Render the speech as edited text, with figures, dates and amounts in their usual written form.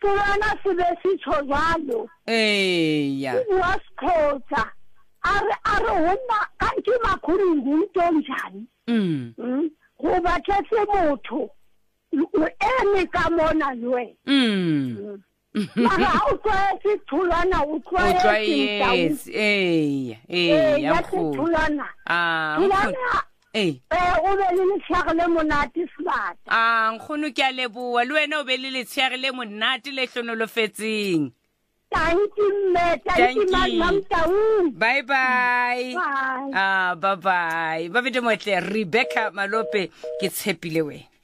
Setholwana se be se tsho jalo. Ya. Wa Sexhosa. Are hona ka ke makhurungu ntonjani. Go batla se motho. O eme ka mona lwe. Mara o kwa Setholwana o kwa yes. ya Setholwana. O be le letshagile monate sebata. Nkgono ke a leboa le wena o be le letshagile monate le hlonolofetseng. Thank you, Mam Taung. Bye. Bye. Bye. Ba bete motle Rebecca Malope ke tshepile we.